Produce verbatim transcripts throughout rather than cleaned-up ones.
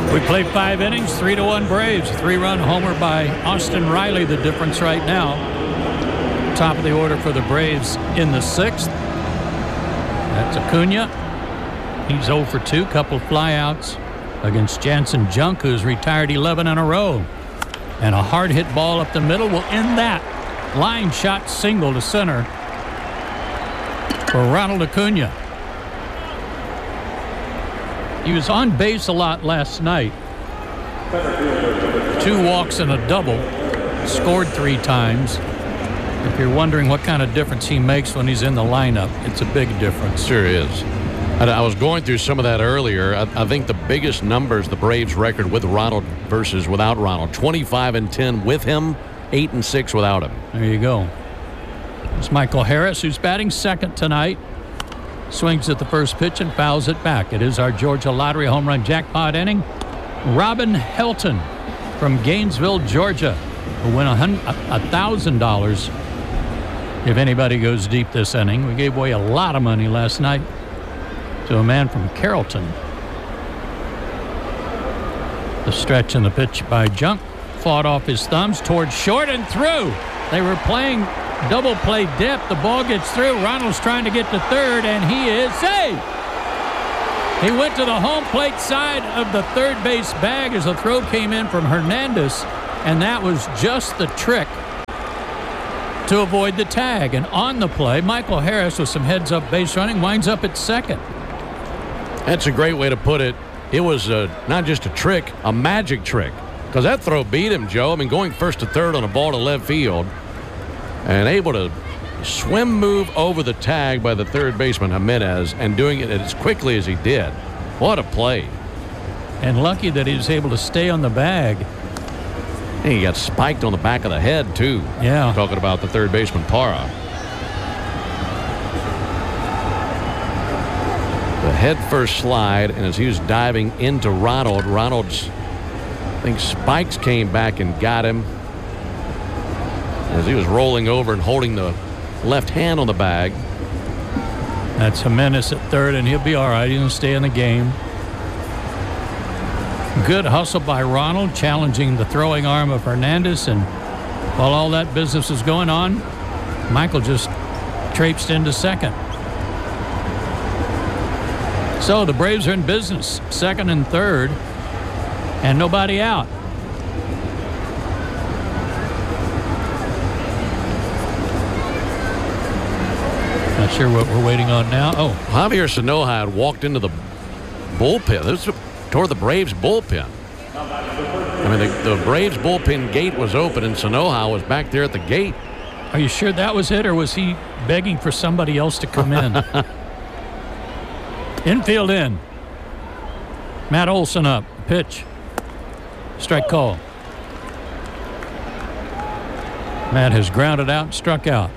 We played five innings, three to one Braves. Three-run homer by Austin Riley, the difference right now. Top of the order for the Braves in the sixth. That's Acuna. He's oh for two, couple flyouts against Jansen Junk, who's retired eleven in a row. And a hard hit ball up the middle will end that. Line shot single to center for Ronald Acuna. He was on base a lot last night. Two walks and a double. Scored three times. If you're wondering what kind of difference he makes when he's in the lineup, it's a big difference. Sure is. I was going through some of that earlier. I, I think the biggest numbers, the Braves record with Ronald versus without Ronald. twenty-five and ten with him, eight and six without him. There you go. It's Michael Harris, who's batting second tonight. Swings at the first pitch and fouls it back. It is our Georgia Lottery home run jackpot inning. Robin Helton from Gainesville, Georgia, will win one thousand dollars if anybody goes deep this inning. We gave away a lot of money last night to a man from Carrollton. The stretch and the pitch by Junk. Fought off his thumbs towards short and through. They were playing double play depth. The ball gets through. Ronald's trying to get to third, and he is saved. He went to the home plate side of the third base bag as the throw came in from Hernandez, and that was just the trick to avoid the tag. And on the play, Michael Harris with some heads-up base running winds up at second. That's a great way to put it. It was uh, not just a trick, a magic trick, because that throw beat him, Joe. I mean, going first to third on a ball to left field and able to swim move over the tag by the third baseman, Jimenez, and doing it as quickly as he did. What a play. And lucky that he was able to stay on the bag. And he got spiked on the back of the head, too. Yeah. Talking about the third baseman, Parra. The head first slide, and as he was diving into Ronald, Ronald's, I think, spikes came back and got him as he was rolling over and holding the left hand on the bag. That's Jimenez at third, and he'll be all right. He'll stay in the game. Good hustle by Ronald, challenging the throwing arm of Hernandez, and while all that business was going on, Michael just traipsed into second. So the Braves are in business, second and third, and nobody out. Not sure what we're waiting on now. Oh, Javier Sanoja had walked into the bullpen. This was toward the Braves bullpen. I mean, the, the Braves bullpen gate was open, and Sanoja was back there at the gate. Are you sure that was it, or was he begging for somebody else to come in? Infield in. Matt Olson up. Pitch. Strike call. Matt has grounded out and struck out.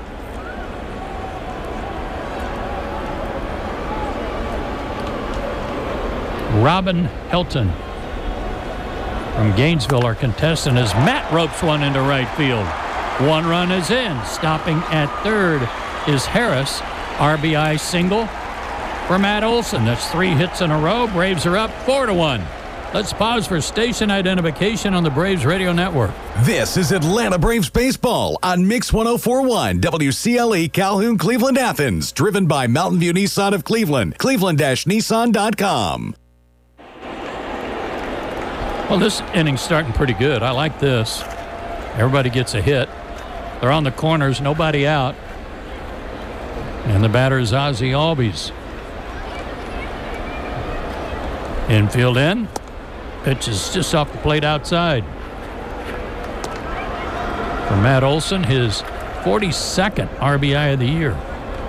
Robin Helton from Gainesville, our contestant, as Matt ropes one into right field. One run is in. Stopping at third is Harris. R B I single for Matt Olson. That's three hits in a row. Braves are up four to one. Let's pause for station identification on the Braves Radio Network. This is Atlanta Braves baseball on Mix one oh four point one W C L E Calhoun, Cleveland, Athens. Driven by Mountain View Nissan of Cleveland. Cleveland Nissan dot com. Well, this inning's starting pretty good. I like this. Everybody gets a hit. They're on the corners, nobody out. And the batter is Ozzie Albies. Infield in. Pitch is just off the plate outside. For Matt Olson, his forty-second R B I of the year.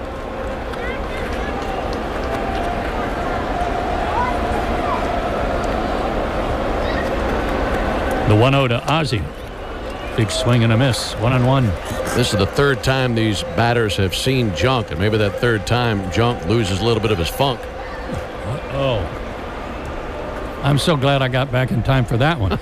The one oh to Ozzie. Big swing and a miss. One and one. This is the third time these batters have seen Junk, and maybe that third time Junk loses a little bit of his funk. Oh. I'm so glad I got back in time for that one.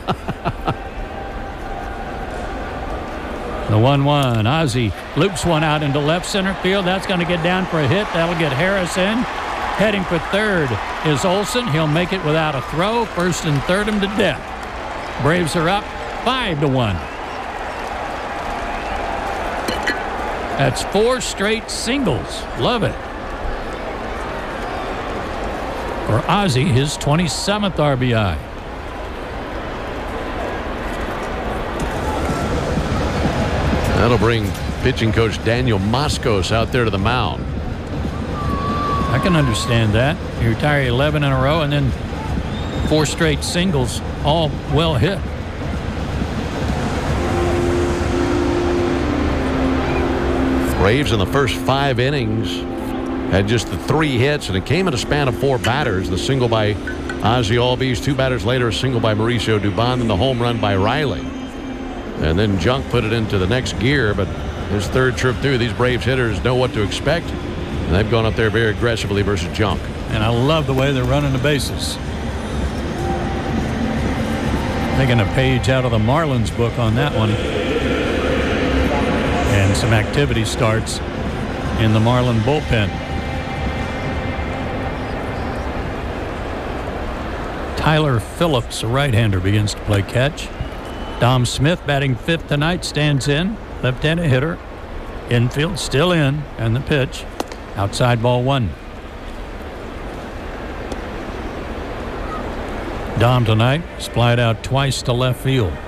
The one one. Ozzie loops one out into left center field. That's going to get down for a hit. That'll get Harris in. Heading for third is Olson. He'll make it without a throw. First and third him to death. Braves are up five to one. That's four straight singles. Love it. For Ozzie, his twenty-seventh R B I. That'll bring pitching coach Daniel Moskos out there to the mound. I can understand that. You retire eleven in a row and then four straight singles, all well hit. Braves in the first five innings had just the three hits, and it came in a span of four batters. The single by Ozzie Albies, two batters later, a single by Mauricio Dubon, and the home run by Riley. And then Junk put it into the next gear, but his third trip through, these Braves hitters know what to expect, and they've gone up there very aggressively versus Junk. And I love the way they're running the bases. Taking a page out of the Marlins book on that one. And some activity starts in the Marlin bullpen. Tyler Phillips, a right-hander, begins to play catch. Dom Smith, batting fifth tonight, stands in. Left-handed hitter. Infield still in. And the pitch. Outside ball one. Dom tonight, splied out twice to left field.